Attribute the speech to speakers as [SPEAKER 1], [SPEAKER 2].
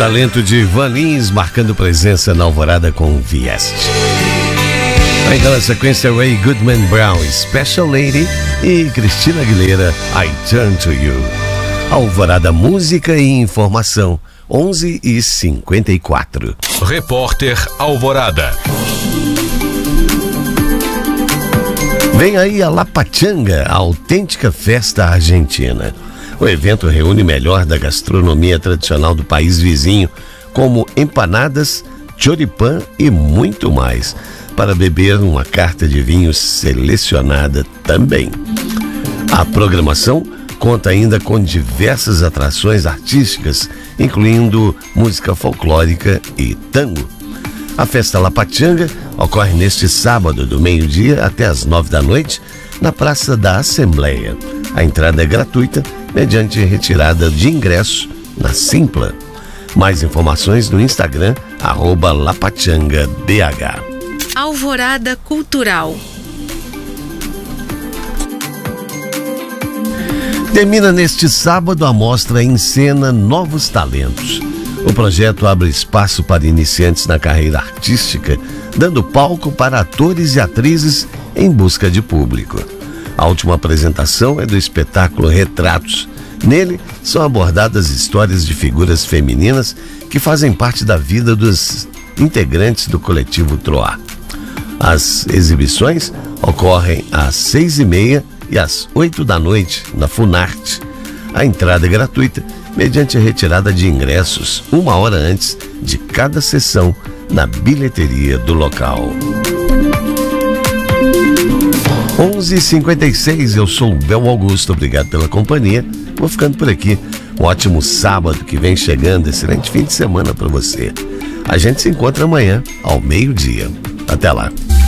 [SPEAKER 1] talento de Van Lins marcando presença na Alvorada com Vieste. Ainda na sequência, Ray Goodman Brown, Special Lady, e Cristina Aguilera, I Turn to You. Alvorada, música e informação, 11h54.
[SPEAKER 2] Repórter Alvorada.
[SPEAKER 1] Vem aí a La Pachanga, a autêntica festa argentina. O evento reúne o melhor da gastronomia tradicional do país vizinho, como empanadas, choripã e muito mais, para beber uma carta de vinhos selecionada também. A programação conta ainda com diversas atrações artísticas, incluindo música folclórica e tango. A festa La Pachanga ocorre neste sábado, do meio-dia até as 9 da noite, na Praça da Assembleia. A entrada é gratuita, mediante retirada de ingresso na Simpla. Mais informações no Instagram, @lapachangabh.
[SPEAKER 3] Alvorada Cultural.
[SPEAKER 1] Termina neste sábado a mostra Encena Novos Talentos. O projeto abre espaço para iniciantes na carreira artística, dando palco para atores e atrizes em busca de público. A última apresentação é do espetáculo Retratos. Nele são abordadas histórias de figuras femininas que fazem parte da vida dos integrantes do coletivo Troá. As exibições ocorrem às 6h30 e às 8 da noite na Funarte. A entrada é gratuita, mediante a retirada de ingressos 1 hora antes de cada sessão na bilheteria do local. 11h56, eu sou o Bel Augusto, obrigado pela companhia. Vou ficando por aqui. Um ótimo sábado que vem chegando, excelente fim de semana para você. A gente se encontra amanhã ao meio-dia. Até lá.